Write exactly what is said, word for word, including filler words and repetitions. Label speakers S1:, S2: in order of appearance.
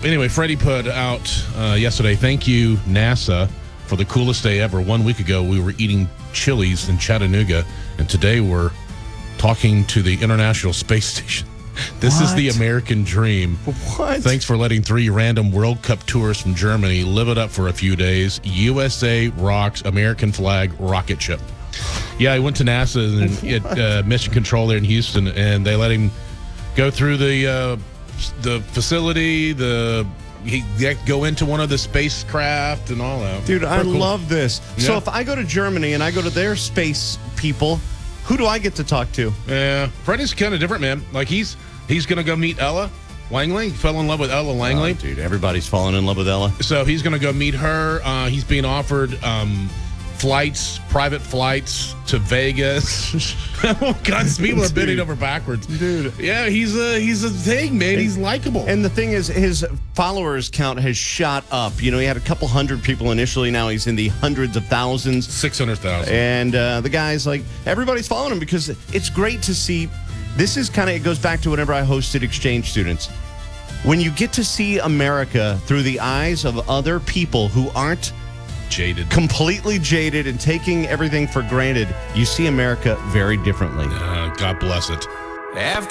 S1: anyway, Freddie put out uh, yesterday, thank you, NASA, for the coolest day ever. One week ago, we were eating Chili's in Chattanooga, and today we're talking to the International Space Station. This
S2: what?
S1: is the American dream.
S2: What?
S1: Thanks for letting three random World Cup tourists from Germany live it up for a few days. U S A rocks, American flag, rocket ship. Yeah, I went to NASA and at uh, Mission Control there in Houston, and they let him go through the uh, the facility, the he go into one of the spacecraft and all that.
S2: Dude, I
S1: Pretty cool.
S2: love this.
S1: Yeah.
S2: So if I go to Germany and I go to their space people, who do I get to talk to?
S1: Yeah, Freddie's kind of different, man. Like he's he's gonna go meet Ella Langley. He fell in love with Ella Langley.
S2: Oh, dude, everybody's falling in love with Ella.
S1: So he's gonna go meet her. Uh, he's being offered um, flights, private flights to Vegas. All kinds of people are bending over backwards,
S2: Dude.
S1: Yeah, he's a he's a thing, man. He's likable.
S2: And the thing is, his followers count has shot up. You know, he had a couple hundred people initially. Now he's in the hundreds of thousands.
S1: Six hundred thousand.
S2: And uh, the guy's like, everybody's following him because it's great to see. This is kind of, it goes back to whenever I hosted exchange students. When you get to see America through the eyes of other people who aren't
S1: Jaded.
S2: completely jaded and taking everything for granted, you see America very differently.
S1: Uh, God bless it.
S3: After